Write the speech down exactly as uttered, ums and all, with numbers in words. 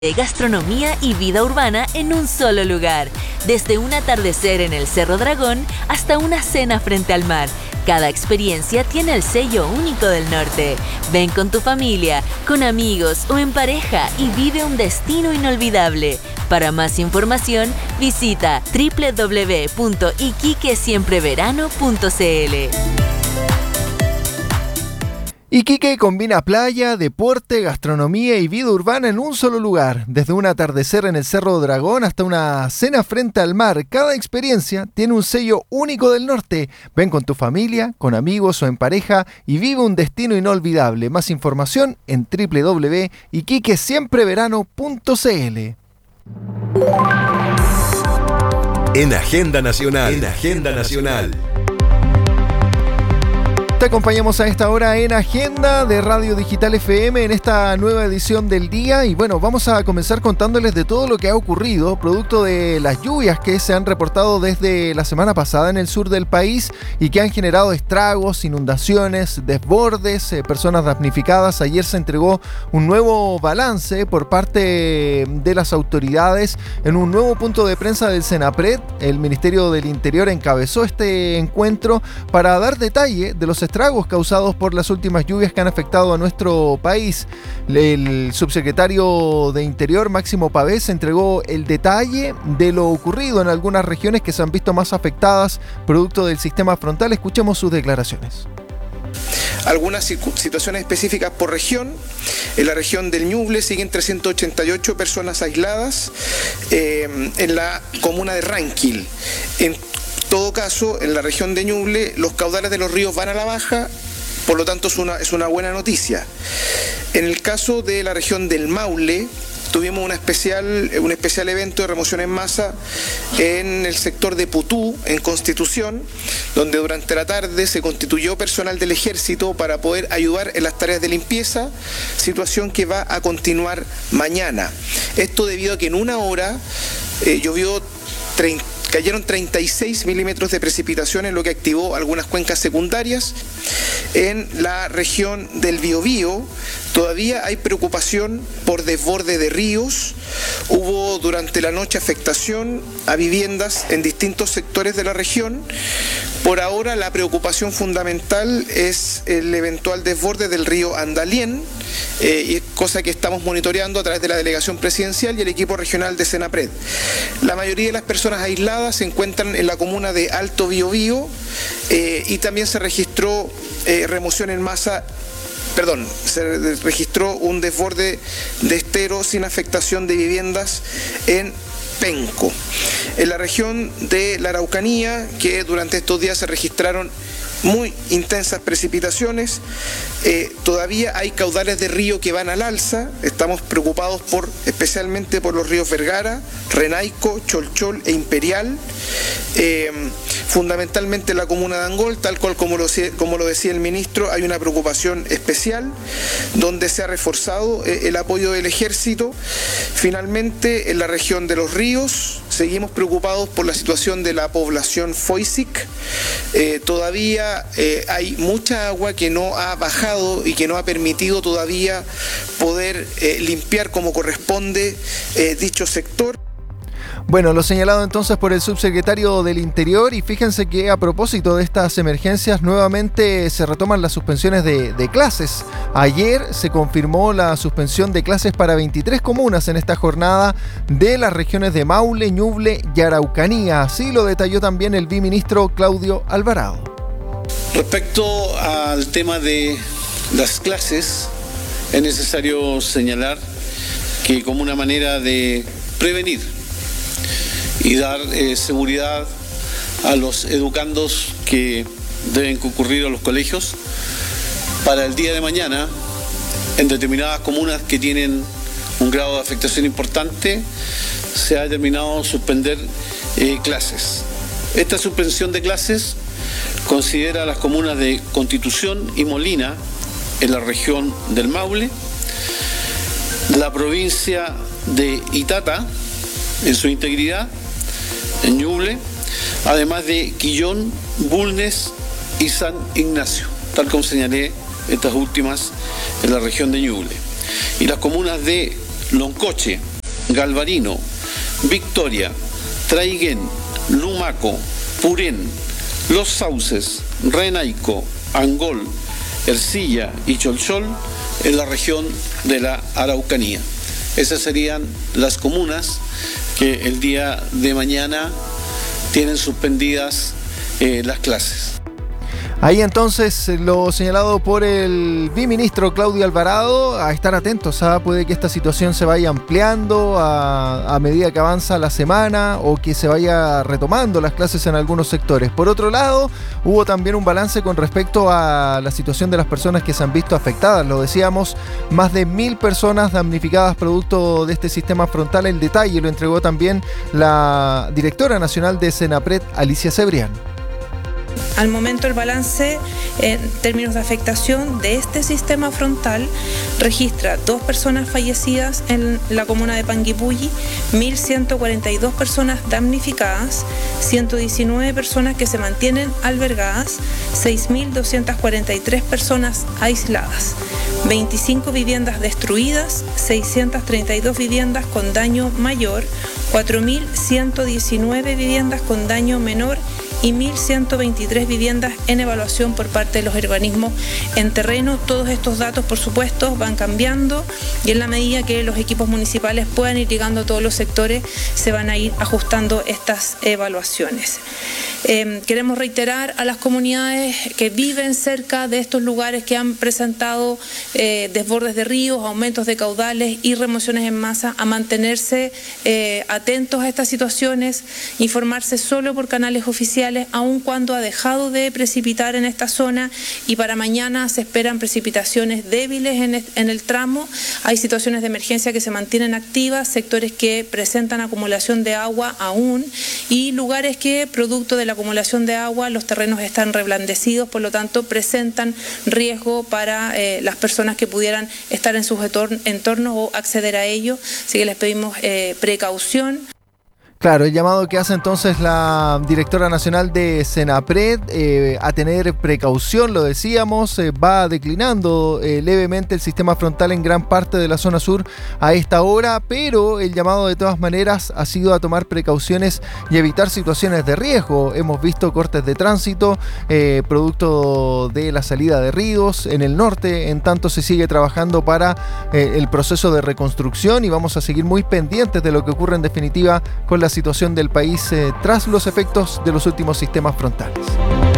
Gastronomía y vida urbana en un solo lugar. Desde un atardecer en el Cerro Dragón hasta una cena frente al mar. Cada experiencia tiene el sello único del norte. Ven con tu familia, con amigos o en pareja y vive un destino inolvidable. Para más información, visita doble u doble u doble u punto iquique siempre verano punto c l. Iquique combina playa, deporte, gastronomía y vida urbana en un solo lugar. Desde un atardecer en el Cerro Dragón hasta una cena frente al mar, cada experiencia tiene un sello único del norte. Ven con tu familia, con amigos o en pareja y vive un destino inolvidable. Más información en doble u doble u doble u punto iquique siempre verano punto c l. En Agenda Nacional. En Agenda Nacional. Te acompañamos a esta hora en Agenda de Radio Digital F M en esta nueva edición del día y bueno, vamos a comenzar contándoles de todo lo que ha ocurrido producto de las lluvias que se han reportado desde la semana pasada en el sur del país y que han generado estragos, inundaciones, desbordes, eh, personas damnificadas. Ayer se entregó un nuevo balance por parte de las autoridades en un nuevo punto de prensa del Senapred. El Ministerio del Interior encabezó este encuentro para dar detalle de los estragos causados por las últimas lluvias que han afectado a nuestro país. El subsecretario de Interior, Máximo Pavés, entregó el detalle de lo ocurrido en algunas regiones que se han visto más afectadas producto del sistema frontal. Escuchemos sus declaraciones. Algunas situaciones específicas por región. En la región del Ñuble siguen trescientas ochenta y ocho personas aisladas, eh, en la comuna de Ranquil. En En todo caso, en la región de Ñuble, los caudales de los ríos van a la baja, por lo tanto es una, es una buena noticia. En el caso de la región del Maule, tuvimos una especial, un especial evento de remoción en masa en el sector de Putú, en Constitución, donde durante la tarde se constituyó personal del ejército para poder ayudar en las tareas de limpieza, situación que va a continuar mañana. Esto debido a que en una hora eh, llovió treinta Cayeron treinta y seis milímetros de precipitaciones, lo que activó algunas cuencas secundarias. En la región del Biobío todavía hay preocupación por desborde de ríos. Hubo durante la noche afectación a viviendas en distintos sectores de la región. Por ahora la preocupación fundamental es el eventual desborde del río Andalién, eh, cosa que estamos monitoreando a través de la delegación presidencial y el equipo regional de Senapred. La mayoría de las personas aisladas se encuentran en la comuna de Alto Biobío eh, y también se registró eh, remoción en masa, perdón, se registró un desborde de estero sin afectación de viviendas en Penco. En la región de la Araucanía, que durante estos días se registraron muy intensas precipitaciones, eh, todavía hay caudales de río que van al alza. Estamos preocupados por, especialmente por los ríos Vergara, Renaico, Cholchol e Imperial, eh, fundamentalmente en la comuna de Angol, tal cual como lo, como lo decía el ministro, hay una preocupación especial donde se ha reforzado eh, el apoyo del ejército. Finalmente, en la región de los ríos, seguimos preocupados por la situación de la población Foisic. Eh, todavía eh, hay mucha agua que no ha bajado y que no ha permitido todavía poder eh, limpiar como corresponde eh, dicho sector. Bueno, lo señalado entonces por el subsecretario del Interior, y fíjense que a propósito de estas emergencias nuevamente se retoman las suspensiones de, de clases. Ayer se confirmó la suspensión de clases para veintitrés comunas en esta jornada de las regiones de Maule, Ñuble y Araucanía. Así lo detalló también el viceministro Claudio Alvarado. Respecto al tema de las clases, es necesario señalar que como una manera de prevenir y dar eh, seguridad a los educandos que deben concurrir a los colegios, para el día de mañana, en determinadas comunas que tienen un grado de afectación importante, se ha determinado suspender eh, clases. Esta suspensión de clases considera las comunas de Constitución y Molina, en la región del Maule, la provincia de Itata, en su integridad, en Ñuble, además de Quillón, Bulnes y San Ignacio, tal como señalé estas últimas en la región de Ñuble. Y las comunas de Loncoche, Galvarino, Victoria, Traiguén, Lumaco, Purén, Los Sauces, Renaico, Angol, Ercilla y Cholchol en la región de la Araucanía. Esas serían las comunas que el día de mañana tienen suspendidas eh, las clases. Ahí entonces lo señalado por el viceministro Claudio Alvarado, a estar atentos, ¿ah? Puede que esta situación se vaya ampliando a, a medida que avanza la semana o que se vaya retomando las clases en algunos sectores. Por otro lado, hubo también un balance con respecto a la situación de las personas que se han visto afectadas. Lo decíamos, más de mil personas damnificadas producto de este sistema frontal. El detalle lo entregó también la directora nacional de Senapred, Alicia Cebrián. Al momento el balance en términos de afectación de este sistema frontal registra dos personas fallecidas en la comuna de Panguipulli, mil ciento cuarenta y dos personas damnificadas, ciento diecinueve personas que se mantienen albergadas, seis mil doscientas cuarenta y tres personas aisladas, veinticinco viviendas destruidas, seiscientas treinta y dos viviendas con daño mayor, cuatro mil ciento diecinueve viviendas con daño menor y mil ciento veintitrés viviendas en evaluación por parte de los organismos en terreno. Todos estos datos, por supuesto, van cambiando y en la medida que los equipos municipales puedan ir llegando a todos los sectores, se van a ir ajustando estas evaluaciones. Eh, queremos reiterar a las comunidades que viven cerca de estos lugares que han presentado eh, desbordes de ríos, aumentos de caudales y remociones en masa, a mantenerse eh, atentos a estas situaciones, informarse solo por canales oficiales, aun cuando ha dejado de precipitar en esta zona y para mañana se esperan precipitaciones débiles en, en el tramo. Hay situaciones de emergencia que se mantienen activas, sectores que presentan acumulación de agua aún y lugares que, producto de la acumulación de agua, los terrenos están reblandecidos, por lo tanto presentan riesgo para eh, las personas que pudieran estar en sus entornos o acceder a ellos, así que les pedimos eh, precaución. Claro, el llamado que hace entonces la directora nacional de Senapred eh, a tener precaución, lo decíamos, eh, va declinando eh, levemente el sistema frontal en gran parte de la zona sur a esta hora, pero el llamado de todas maneras ha sido a tomar precauciones y evitar situaciones de riesgo. Hemos visto cortes de tránsito, eh, producto de la salida de ríos en el norte, en tanto se sigue trabajando para eh, el proceso de reconstrucción y vamos a seguir muy pendientes de lo que ocurre en definitiva con la situación del país eh, tras los efectos de los últimos sistemas frontales.